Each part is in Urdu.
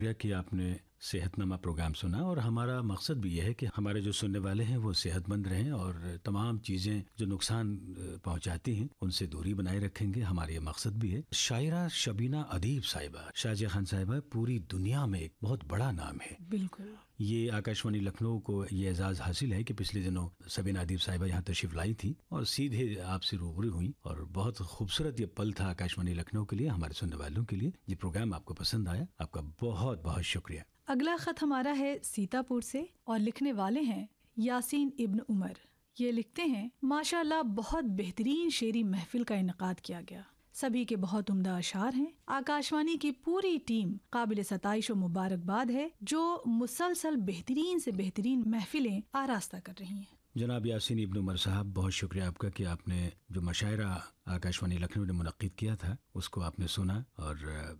کہ آپ نے صحت نامہ پروگرام سنا، اور ہمارا مقصد بھی یہ ہے کہ ہمارے جو سننے والے ہیں وہ صحت مند رہیں اور تمام چیزیں جو نقصان پہنچاتی ہیں ان سے دوری بنائے رکھیں گے. ہمارا یہ مقصد بھی ہے. شاعرہ شبینہ ادیب صاحبہ، شازیہ خان صاحبہ پوری دنیا میں ایک بہت بڑا نام ہے. بالکل. یہ آکاشوانی لکھنؤ کو یہ اعزاز حاصل ہے کہ پچھلے دنوں شبینہ ادیب صاحبہ یہاں تشریف لائی تھی اور سیدھے آپ سے روبرو ہوئی، اور بہت خوبصورت یہ پل تھا آکاشوانی لکھنؤ کے لیے، ہمارے سننے والوں کے لیے. یہ پروگرام آپ کو پسند آیا، آپ کا بہت بہت شکریہ. اگلا خط ہمارا ہے سیتا پور سے، اور لکھنے والے ہیں یاسین ابن عمر. یہ لکھتے ہیں، ماشاء اللہ بہت بہترین شعری محفل کا انعقاد کیا گیا. سبھی کے بہت عمدہ اشعار ہیں. آکاشوانی کی پوری ٹیم قابل ستائش و مبارکباد ہے جو مسلسل بہترین سے بہترین محفلیں آراستہ کر رہی ہیں. جناب یاسین ابن عمر صاحب، بہت شکریہ آپ کا کہ آپ نے جو مشاعرہ آکاشوانی لکھنؤ نے منعقد کیا تھا اس کو آپ نے سنا، اور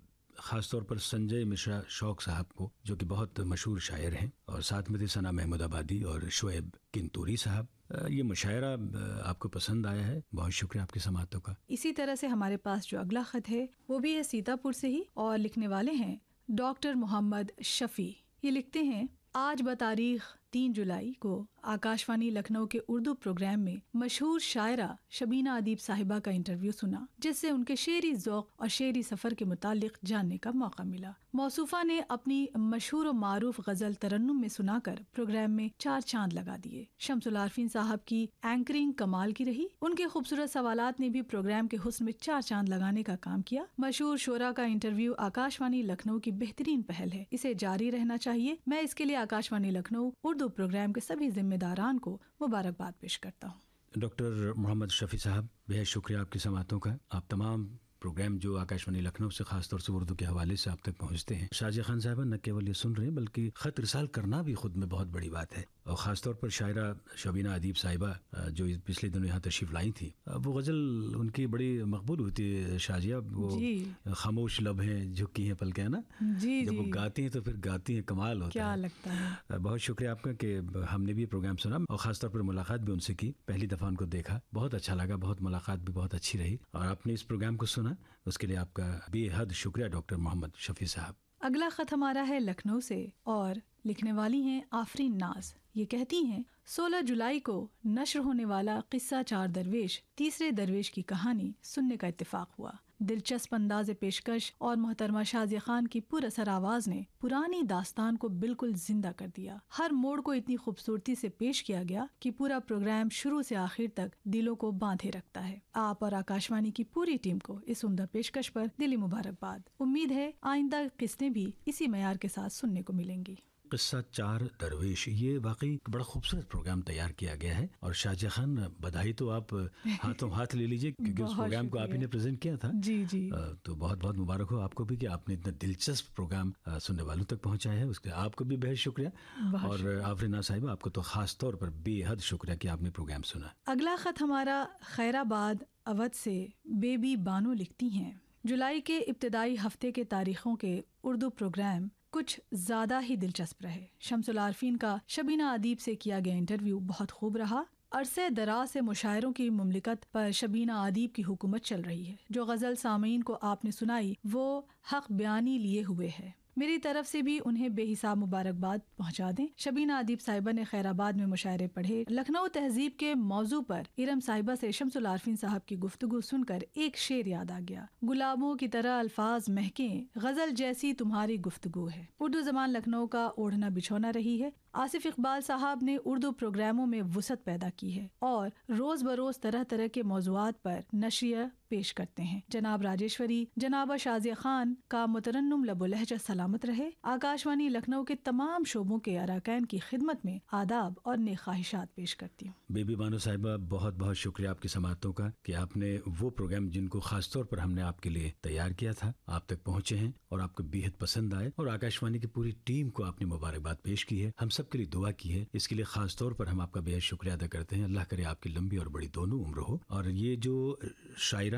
خاص طور پر سنجے مشرا شوق صاحب کو جو کہ بہت مشہور شاعر ہیں، اور ساتھ میں تھے ثنا محمود آبادی اور شعیب کنتوری صاحب. یہ مشاعرہ آپ کو پسند آیا ہے، بہت شکریہ آپ کی سماعتوں کا. اسی طرح سے ہمارے پاس جو اگلا خط ہے وہ بھی ہے سیتا پور سے ہی، اور لکھنے والے ہیں ڈاکٹر محمد شفیع. یہ لکھتے ہیں، آج بتاریخ 3 جولائی کو آکاشوانی لکھنؤ کے اردو پروگرام میں مشہور شاعرہ شبینہ ادیب صاحبہ کا انٹرویو سنا، جس سے ان کے شعری ذوق اور شعری سفر کے متعلق جاننے کا موقع ملا. موصوفہ نے اپنی مشہور و معروف غزل ترنم میں سنا کر پروگرام میں 4 چاند لگا دیے. شمس العارفین صاحب کی اینکرنگ کمال کی رہی. ان کے خوبصورت سوالات نے بھی پروگرام کے حسن میں 4 چاند لگانے کا کام کیا. مشہور شعراء کا انٹرویو آکاشوانی لکھنؤ کی بہترین پہل ہے، اسے جاری رہنا چاہیے. میں اس کے لیے آکاشوانی لکھنؤ اردو پروگرام کے سبھی ذمہ داران کو مبارکباد پیش کرتا ہوں. ڈاکٹر محمد شفیع صاحب، بہت شکریہ آپ کی سماعتوں کا. آپ تمام پروگرام جو آکاشوانی لکھنؤ سے خاص طور سے اردو کے حوالے سے آپ تک پہنچتے ہیں. شازیہ خان صاحبہ نہ کیول یہ سن رہے ہیں بلکہ خط ارسال کرنا بھی خود میں بہت بڑی بات ہے، اور خاص طور پر شاعرہ شبینہ ادیب صاحبہ جو پچھلے دنوں یہاں تشریف لائی تھی. وہ غزل ان کی بڑی مقبول ہوتی ہے شازیہ، وہ خاموش لب ہیں جھکی ہیں پلکیں نا، جب وہ گاتی ہیں تو پھر گاتی ہیں کمال ہوتا ہے. کیا لگتا ہے. بہت شکریہ آپ کا کہ ہم نے بھی پروگرام سنا، اور خاص طور پر ملاقات بھی ان سے کی. پہلی دفعہ ان کو دیکھا، بہت اچھا لگا، بہت ملاقات بھی بہت اچھی رہی، اور آپ نے اس پروگرام کو سنا اس کے لیے آپ کا بے حد شکریہ ڈاکٹر محمد شفیع صاحب. اگلا خط ہمارا ہے لکھنؤ سے، اور لکھنے والی ہیں آفرین ناز. یہ کہتی ہیں، 16 جولائی کو نشر ہونے والا قصہ 4 درویش تیسرے درویش کی کہانی سننے کا اتفاق ہوا. دلچسپ انداز پیشکش اور محترمہ شازیہ خان کی پر اثر آواز نے پرانی داستان کو بالکل زندہ کر دیا. ہر موڑ کو اتنی خوبصورتی سے پیش کیا گیا کہ پورا پروگرام شروع سے آخر تک دلوں کو باندھے رکھتا ہے. آپ اور آکاشوانی کی پوری ٹیم کو اس عمدہ پیشکش پر دلی مبارکباد. امید ہے آئندہ قسطیں بھی اسی معیار کے ساتھ سننے کو ملیں گی. قصہ 4 درویش، یہ واقعی بڑا خوبصورت پروگرام تیار کیا گیا ہے، اور شازیہ خان بدائی تو آپ ہاتھوں ہاتھ لے لیجئے کیونکہ اس پروگرام کو آپ ہی نے پریزنٹ کیا تھا. جی تو بہت بہت مبارک ہو آپ کو بھی کہ آپ نے اتنا دلچسپ پروگرام سننے والوں تک پہنچایا ہے. اس کے آپ کو بھی بہت شکریہ، اور آفرین صاحبہ آپ کو تو خاص طور پر بے حد شکریہ کہ آپ نے پروگرام سنا. اگلا خط ہمارا خیرآباد اودھ سے بیبی بانو لکھتی ہیں، جولائی کے ابتدائی ہفتے کے تاریخوں کے اردو پروگرام کچھ زیادہ ہی دلچسپ رہے. شمس العارفین کا شبینہ ادیب سے کیا گیا انٹرویو بہت خوب رہا. عرصے دراز سے مشاعروں کی مملکت پر شبینہ ادیب کی حکومت چل رہی ہے. جو غزل سامعین کو آپ نے سنائی وہ حق بیانی لیے ہوئے ہے. میری طرف سے بھی انہیں بے حساب مبارکباد پہنچا دیں. شبینہ ادیب صاحبہ نے خیرآباد میں مشاعرے پڑھے. لکھنؤ تہذیب کے موضوع پر ارم صاحبہ سے شمس العارفین صاحب کی گفتگو سن کر ایک شعر یاد آ گیا، گلابوں کی طرح الفاظ مہکیں، غزل جیسی تمہاری گفتگو ہے. اردو زبان لکھنؤ کا اوڑھنا بچھونا رہی ہے. آصف اقبال صاحب نے اردو پروگراموں میں وسعت پیدا کی ہے اور روز بروز طرح طرح کے موضوعات پر نشریہ پیش کرتے ہیں. جناب راجیشوری، جناب شازیہ خان کا مترنم لب و لہجہ سلامت رہے. آکاشوانی لکھنؤ کے تمام شعبوں کے اراکین کی خدمت میں آداب اور نیک خواہشات پیش کرتی ہوں. بیبی بانو صاحبہ، بہت بہت شکریہ آپ کی سماعتوں کا کہ آپ نے وہ پروگرام جن کو خاص طور پر ہم نے آپ کے لیے تیار کیا تھا آپ تک پہنچے ہیں اور آپ کو بے حد پسند آئے، اور آکاشوانی کی پوری ٹیم کو آپ نے مبارکباد پیش کی ہے. ہم سب کے لیے دعا کی ہے. اس کے لیے خاص طور پر ہم آپ کا بے حد شکریہ ادا کرتے ہیں. اللہ کرے آپ کی لمبی اور بڑی دونوں عمر ہو. اور یہ جو شاعرہ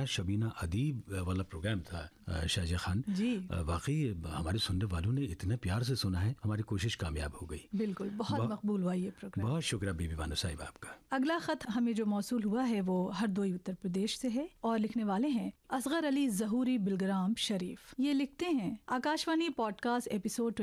क्या शबीना अदीब वाला प्रोग्राम था शाजिया खान जी, वाकई हमारे सुनने वालों ने इतने प्यार से सुना है, हमारी कोशिश कामयाब हो गई। बिल्कुल, बहुत मकबूल हुआ ये प्रोग्राम। बहुत शुक्रिया बीबी बानो साहिब आपका। अगला खत हमें जो मौसूल हुआ है वो हरदोई उत्तर प्रदेश से है और लिखने वाले हैं असगर अली जहूरी बिलग्राम शरीफ। ये लिखते हैं, आकाशवाणी पॉडकास्ट एपिसोड